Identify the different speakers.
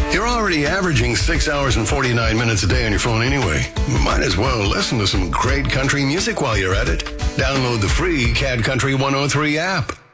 Speaker 1: You're already averaging 6 hours and 49 minutes a day on your phone anyway. Might as well listen to some great country music while you're at it. Download the free CAD Country 103 app.